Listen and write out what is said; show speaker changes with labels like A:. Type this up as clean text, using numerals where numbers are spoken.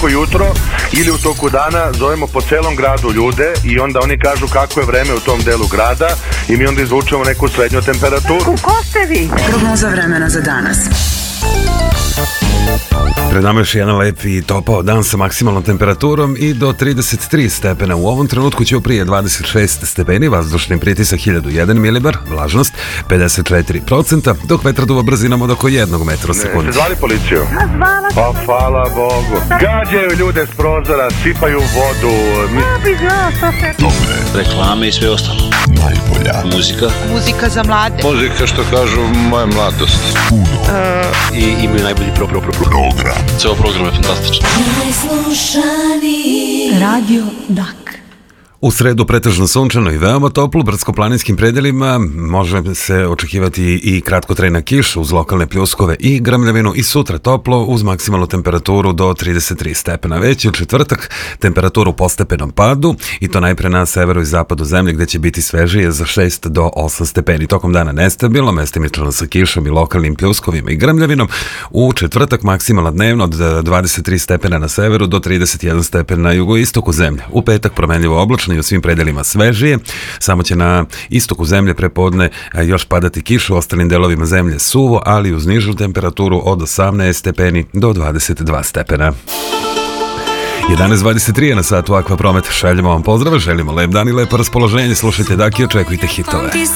A: svako jutro ili u toku dana zovemo po celom gradu ljude i onda oni kažu kako je vreme u tom delu grada i mi onda izvučemo neku srednju temperaturu.
B: Ko ste vi?
C: Prognoza vremena za danas.
D: Pred nama još jedan lep i topao dan sa maksimalnom temperaturom i do 33 stepena. U ovom trenutku će prije 26 stepeni, vazdušni pritisak 1001 milibar, vlažnost 54%, dok vetar duva brzinom od oko 1 metra u sekundi.
A: Ste zvali policiju?
B: Zvala sam.
A: Pa hvala Bogu. Gađaju ljude s prozora, sipaju vodu.
B: Ja bi znao što se...
E: Dobre. Reklame i sve ostalo. Najbolja. Muzika.
B: Muzika za mlade.
F: Muzika, što kažu, moja mladost.
E: I imaju najbolji program. Ceo program je fantastičan.
C: Radio Dak.
D: U sredu pretežno sunčano i veoma toplo, u brdsko-planinskim predelima može se očekivati i kratkotrajna kiša uz lokalne pljuskove i grmljavinu i sutra toplo uz maksimalnu temperaturu do 33 stepena. Već u četvrtak temperaturu u postepenom padu i to najpre na severu i zapadu zemlje gde će biti svežije za 6 do 8 stepeni. Tokom dana nestabilno, mestimično sa kišom i lokalnim pljuskovima i grmljavinom. U četvrtak maksimalna dnevno od 23 stepena na severu do 31 stepen na jugoistoku zemlje. U petak promenljivo oblačno i u svim predelima svežije, samo će na istoku zemlje prepodne još padati kiša, u ostalim delovima zemlje suvo, ali uz nižu temperaturu od 18 stepeni do 22 stepena. 11:23 na satu Akva Promet. Šaljemo vam pozdrave, želimo lep dan i lepo raspoloženje. Slušajte Daki, očekujte hitove.